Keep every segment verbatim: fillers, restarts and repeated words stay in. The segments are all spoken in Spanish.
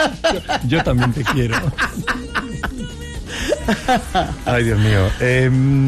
yo, yo también te quiero. Ay, Dios mío. Eh,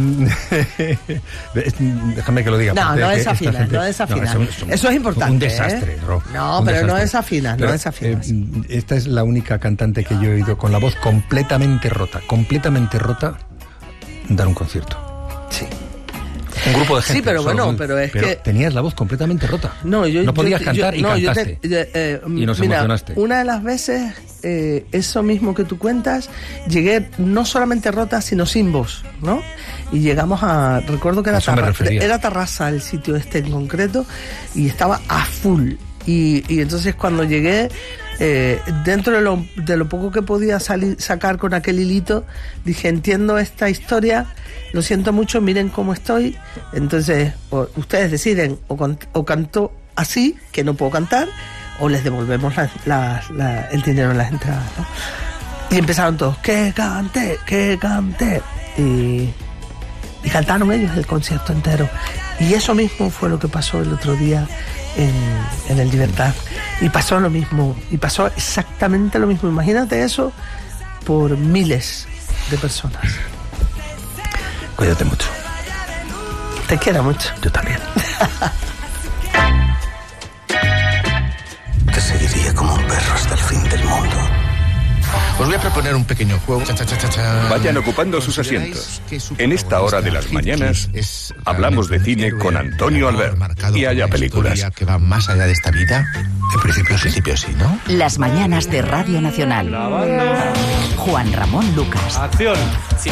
déjame que lo diga. No, no desafinas, gente... no desafinas. No, eso, eso es importante. Un desastre, ¿eh? Ro. No, un pero desastre. no desafinas, pero, no desafinas. Eh, esta es la única cantante que yo he oído con la voz completamente rota, completamente rota, dar un concierto. Sí. Un grupo de gente. Sí, pero solo, bueno, pero es pero que... tenías la voz completamente rota. No, yo, no podías yo, cantar yo, y no, cantaste. Yo te, eh, y nos mira, emocionaste. Una de las veces, eh, eso mismo que tú cuentas, llegué no solamente rota, sino sin voz, ¿no? Y llegamos a... Recuerdo que era, tarra, era Tarrasa el sitio este en concreto, y estaba a full. Y, y entonces cuando llegué... Eh, dentro de lo, de lo poco que podía salir, sacar con aquel hilito, dije, entiendo esta historia, lo siento mucho, miren cómo estoy. Entonces o, ustedes deciden o, con, o canto así, que no puedo cantar, o les devolvemos la, la, la, el dinero en las entradas, ¿no? Y empezaron todos, que cante, que cante, y, y cantaron ellos el concierto entero. Y eso mismo fue lo que pasó el otro día en, en el Libertad. Y pasó lo mismo, y pasó exactamente lo mismo. Imagínate eso por miles de personas. Cuídate mucho. Te quiero mucho. Yo también. Te seguiría como un perro hasta el fin del mundo. Os voy a proponer un pequeño juego. Cha, cha, cha, cha. Vayan ocupando sus asientos. En esta hora de las mañanas hablamos de cine con Antonio Albert. Y haya películas que van más allá de esta vida. En principio, principio sí, ¿no? Las mañanas de Radio Nacional. Juan Ramón Lucas. Acción.